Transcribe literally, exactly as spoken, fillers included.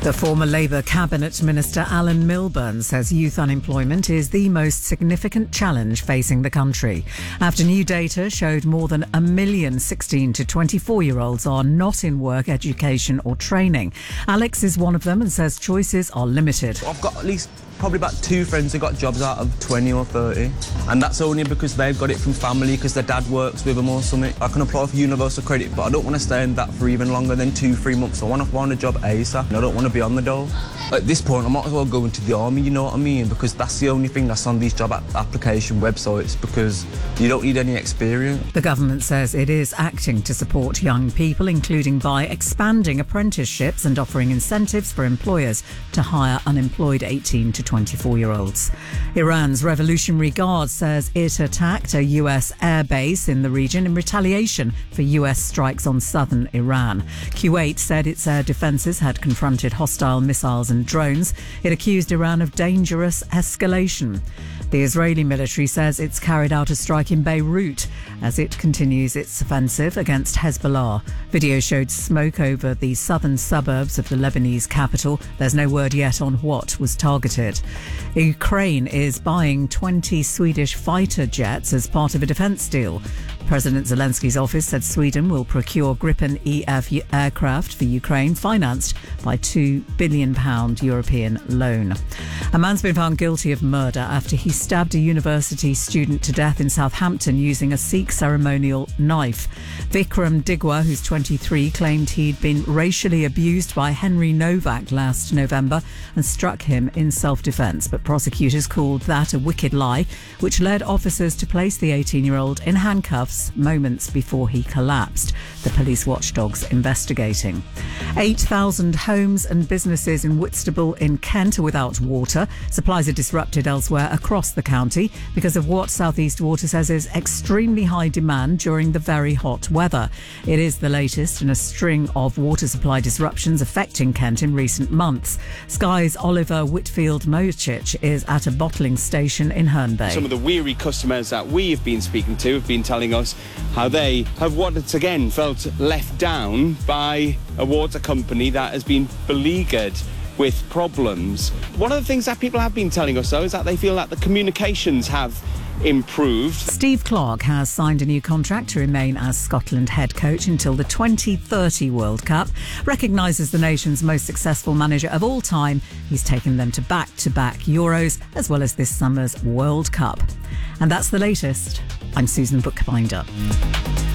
The former Labour Cabinet Minister Alan Milburn says youth unemployment is the most significant challenge facing the country, after new data showed more than a million sixteen to twenty-four-year-olds are not in work, education or training. Alex is one of them and says choices are limited. I've got at least probably about two friends who got jobs out of twenty or thirty, and that's only because they've got it from family, because their dad works with them or something. I can apply for universal credit, but I don't want to stay in that for even longer than two, three months. I want to find a job ASAP, and I don't want to be on the dole. At this point, I might as well go into the army, you know what I mean? Because that's the only thing that's on these job application websites, because you don't need any experience. The government says it is acting to support young people, including by expanding apprenticeships and offering incentives for employers to hire unemployed eighteen to twenty-four-year-olds. Iran's Revolutionary Guard says it attacked a U S airbase in the region in retaliation for U S strikes on southern Iran. Kuwait said its air defences had confronted hostile missiles and drones. It accused Iran of dangerous escalation. The Israeli military says it's carried out a strike in Beirut as it continues its offensive against Hezbollah. Video showed smoke over the southern suburbs of the Lebanese capital. There's no word yet on what was targeted. Ukraine is buying twenty Swedish fighter jets as part of a defence deal. President Zelensky's office said Sweden will procure Gripen E F aircraft for Ukraine, financed by two billion pounds European loan. A man's been found guilty of murder after he stabbed a university student to death in Southampton using a Sikh ceremonial knife. Vikram Digwa, who's twenty-three, claimed he'd been racially abused by Henry Novak last November and struck him in self-defence. But prosecutors called that a wicked lie, which led officers to place the eighteen-year-old in handcuffs moments before he collapsed. The police watchdog's investigating. eight thousand homes and businesses in Whitstable in Kent are without water. Supplies are disrupted elsewhere across the county because of what South East Water says is extremely high demand during the very hot weather. It is the latest in a string of water supply disruptions affecting Kent in recent months. Sky's Oliver Whitfield Mochich is at a bottling station in Herne Bay. Some of the weary customers that we have been speaking to have been telling us how they have once again felt left down by a water company that has been beleaguered with problems. One of the things that people have been telling us, though, is that they feel that the communications have improved. Steve Clarke has signed a new contract to remain as Scotland head coach until the twenty thirty World Cup. Recognised as the nation's most successful manager of all time, he's taken them to back-to-back Euros as well as this summer's World Cup. And that's the latest. I'm Susan Bookbinder.